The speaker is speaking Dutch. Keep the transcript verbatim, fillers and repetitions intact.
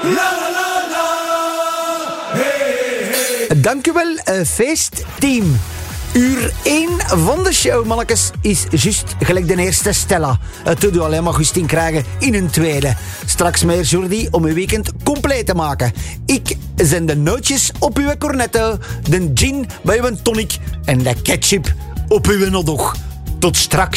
Dank u wel, uh, feestteam. Uur één van de show, mannetjes, is juist gelijk de eerste Stella. Het doet u alleen maar goesting krijgen in een tweede. Straks meer Jordi om uw weekend compleet te maken. Ik zend de nootjes op uw cornetto, de gin bij uw tonic en de ketchup op uw hotdog. Tot straks.